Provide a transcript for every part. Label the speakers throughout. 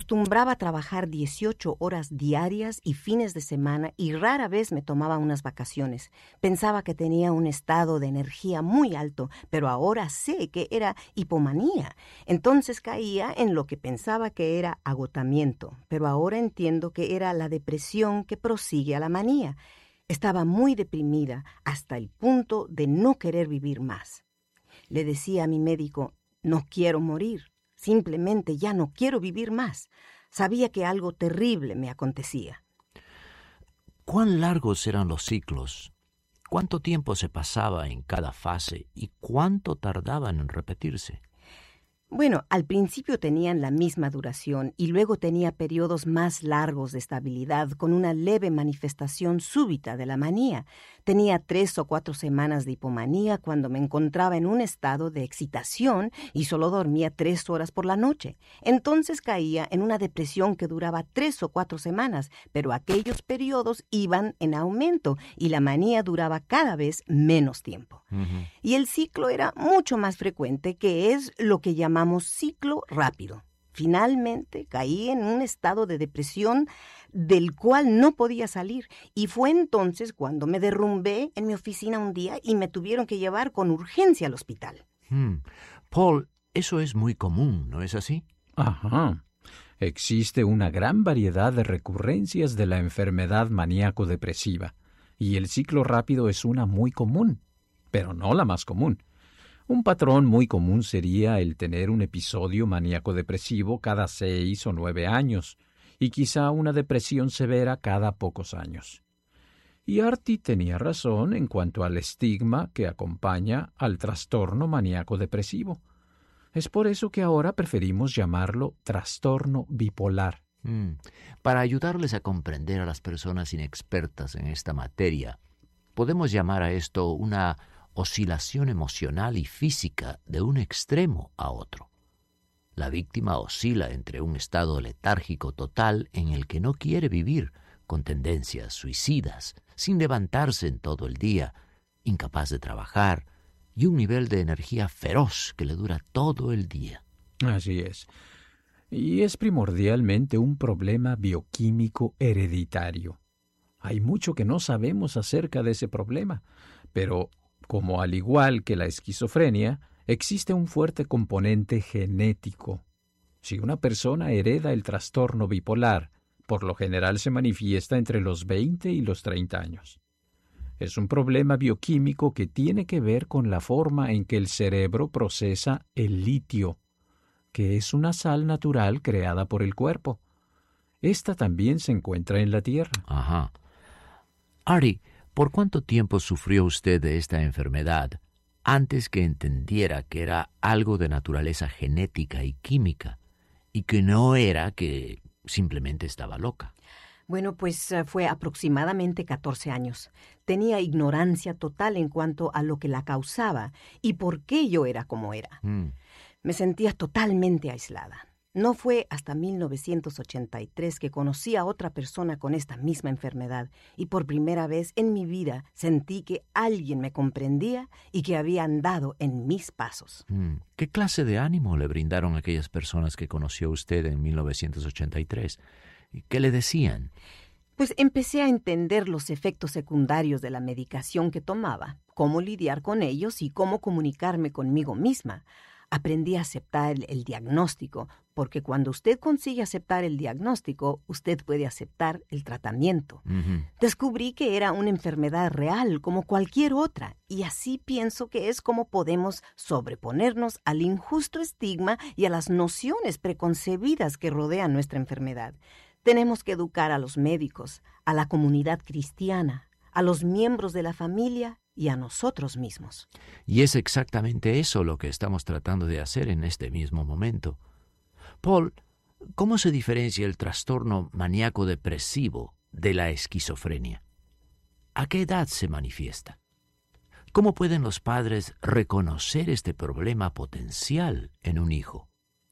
Speaker 1: Acostumbraba a trabajar 18 horas diarias y fines de semana y rara vez me tomaba unas vacaciones. Pensaba que tenía un estado de energía muy alto, pero ahora sé que era hipomanía. Entonces caía en lo que pensaba que era agotamiento, pero ahora entiendo que era la depresión que prosigue a la manía. Estaba muy deprimida hasta el punto de no querer vivir más. Le decía a mi médico, no quiero morir, simplemente ya no quiero vivir más. Sabía que algo terrible me acontecía.
Speaker 2: ¿Cuán largos eran los ciclos? ¿Cuánto tiempo se pasaba en cada fase y cuánto tardaban en repetirse?
Speaker 1: Bueno, al principio tenían la misma duración y luego tenía periodos más largos de estabilidad con una leve manifestación súbita de la manía. Tenía 3 o 4 semanas de hipomanía cuando me encontraba en un estado de excitación y solo dormía 3 horas por la noche. Entonces caía en una depresión que duraba 3 o 4 semanas, pero aquellos periodos iban en aumento y la manía duraba cada vez menos tiempo. Y el ciclo era mucho más frecuente, que es lo que llamamos ciclo rápido. Finalmente caí en un estado de depresión del cual no podía salir y fue entonces cuando me derrumbé en mi oficina un día y me tuvieron que llevar con urgencia al hospital.
Speaker 2: Paul, eso es muy común, ¿no es así?
Speaker 3: Ajá. Existe una gran variedad de recurrencias de la enfermedad maníaco-depresiva y el ciclo rápido es una muy común, pero no la más común. Un patrón muy común sería el tener un episodio maníaco-depresivo cada 6 o 9 años, y quizá una depresión severa cada pocos años. Y Artie tenía razón en cuanto al estigma que acompaña al trastorno maníaco-depresivo. Es por eso que ahora preferimos llamarlo trastorno bipolar.
Speaker 2: Para ayudarles a comprender a las personas inexpertas en esta materia, podemos llamar a esto una oscilación emocional y física de un extremo a otro. La víctima oscila entre un estado letárgico total en el que no quiere vivir, con tendencias suicidas, sin levantarse en todo el día, incapaz de trabajar, y un nivel de energía feroz que le dura todo el día.
Speaker 3: Así es. Y es primordialmente un problema bioquímico hereditario. Hay mucho que no sabemos acerca de ese problema, pero como al igual que la esquizofrenia, existe un fuerte componente genético. Si una persona hereda el trastorno bipolar, por lo general se manifiesta entre los 20 y los 30 años. Es un problema bioquímico que tiene que ver con la forma en que el cerebro procesa el litio, que es una sal natural creada por el cuerpo. Esta también se encuentra en la tierra.
Speaker 2: Ajá. Artie, ¿por cuánto tiempo sufrió usted de esta enfermedad antes que entendiera que era algo de naturaleza genética y química y que no era que simplemente estaba loca?
Speaker 1: Bueno, pues fue aproximadamente 14 años. Tenía ignorancia total en cuanto a lo que la causaba y por qué yo era como era. Me sentía totalmente aislada. No fue hasta 1983 que conocí a otra persona con esta misma enfermedad y por primera vez en mi vida sentí que alguien me comprendía y que había andado en mis pasos.
Speaker 2: ¿Qué clase de ánimo le brindaron aquellas personas que conoció usted en 1983? ¿Qué le decían?
Speaker 1: Pues empecé a entender los efectos secundarios de la medicación que tomaba, cómo lidiar con ellos y cómo comunicarme conmigo misma. Aprendí a aceptar el diagnóstico, porque cuando usted consigue aceptar el diagnóstico, usted puede aceptar el tratamiento. Descubrí que era una enfermedad real como cualquier otra, y así pienso que es como podemos sobreponernos al injusto estigma y a las nociones preconcebidas que rodean nuestra enfermedad. Tenemos que educar a los médicos, a la comunidad cristiana, a los miembros de la familia y a nosotros mismos.
Speaker 2: Y es exactamente eso lo que estamos tratando de hacer en este mismo momento. Paul, ¿cómo se diferencia el trastorno maníaco-depresivo de la esquizofrenia? ¿A qué edad se manifiesta? ¿Cómo pueden los padres reconocer este problema potencial en un hijo?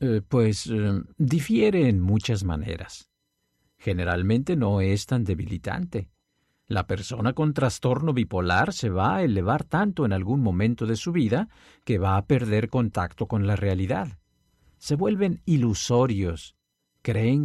Speaker 3: Difiere en muchas maneras. Generalmente no es tan debilitante. La persona con trastorno bipolar se va a elevar tanto en algún momento de su vida que va a perder contacto con la realidad. Se vuelven ilusorios, creen